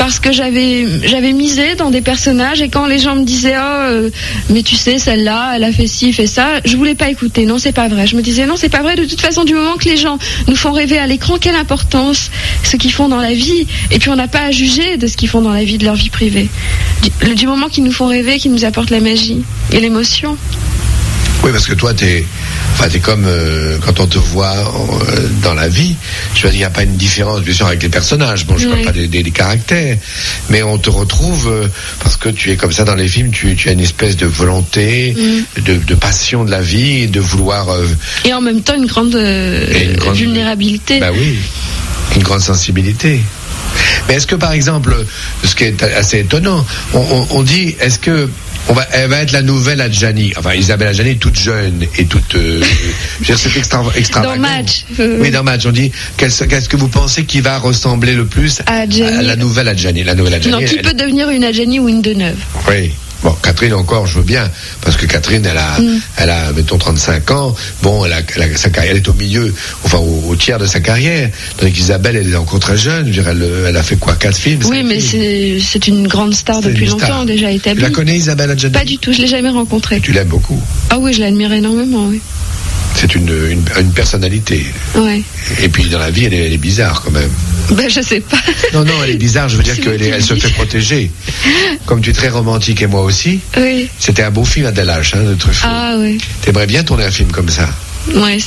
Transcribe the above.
parce que j'avais misé dans des personnages, et quand les gens me disaient mais tu sais, celle-là elle a fait ci, fait ça, je voulais pas écouter. Non, c'est pas vrai. Je me disais non, c'est pas vrai. De toute façon, du moment que les gens nous font rêver à l'écran, quelle importance ce qu'ils font dans la vie, et puis on n'a pas à juger de ce qu'ils font dans la vie, de leur vie privée, du moment qu'ils nous font rêver, qu'ils nous apportent la magie et l'émotion. Oui, parce que toi, t'es comme quand on te voit dans la vie. Je veux dire, il n'y a pas une différence, bien sûr, avec les personnages. Bon, je parle pas des caractères, mais on te retrouve parce que tu es comme ça dans les films. Tu as une espèce de volonté, de passion de la vie, de vouloir. Et en même temps, une grande vulnérabilité. Bah oui, une grande sensibilité. Mais est-ce que, par exemple, ce qui est assez étonnant, on dit, est-ce que elle va être la nouvelle Adjani, enfin Isabelle Adjani, toute jeune et toute. C'est extravagant. Dans Match. Oui, dans Match, on dit qu'est-ce que vous pensez qui va ressembler le plus à la nouvelle Adjani, Non, qui peut devenir une Adjani ou une Deneuve. Oui. Bon, Catherine encore, je veux bien, parce que Catherine, elle a, mettons, 35 ans. Bon, sa carrière, elle est au milieu, enfin, au tiers de sa carrière. Tandis qu'Isabelle, elle est encore très jeune. Je veux dire, elle a fait quoi, 4 films? Oui, mais c'est une grande star depuis longtemps, déjà établie. Tu la connais, Isabelle Adjani? Pas du tout, je l'ai jamais rencontrée. Tu l'aimes beaucoup? Ah oui, je l'admire énormément, oui. C'est une personnalité. Ouais. Et puis, dans la vie, elle est bizarre, quand même. Ben, je sais pas. Non, elle est bizarre, je veux dire qu'elle se fait protéger. Comme tu es très romantique et moi aussi. Oui. C'était un beau film, Adèle H, de Truffaut. Ah oui. T'aimerais bien tourner un film comme ça? Ouais.